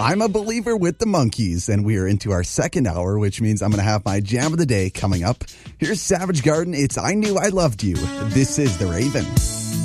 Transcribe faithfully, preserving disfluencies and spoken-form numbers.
I'm a believer with the Monkees, and we are into our second hour, which means I'm going to have my jam of the day coming up. Here's Savage Garden. It's I Knew I Loved You. This is The Raven.